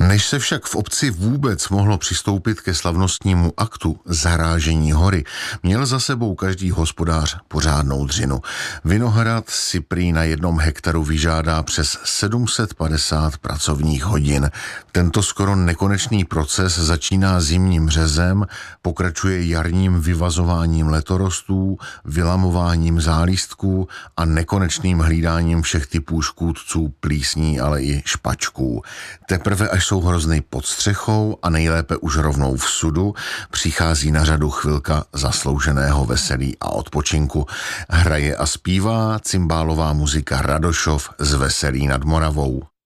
Než se však v obci vůbec mohlo přistoupit ke slavnostnímu aktu zarážení hory, měl za sebou každý hospodář pořádnou dřinu. Vinohrad si prý na 1 hektaru vyžádá přes 750 pracovních hodin. Tento skoro nekonečný proces začíná zimním řezem, pokračuje jarním vyvazováním letorostů, vylamováním zálistků a nekonečným hlídáním všech typů škůdců, plísní, ale i špačků. Teprve až jsou hrozny pod střechou a nejlépe už rovnou v sudu, přichází na řadu chvilka zaslouženého veselí a odpočinku. Hraje a zpívá cymbálová muzika Radošov z Veselí nad Moravou.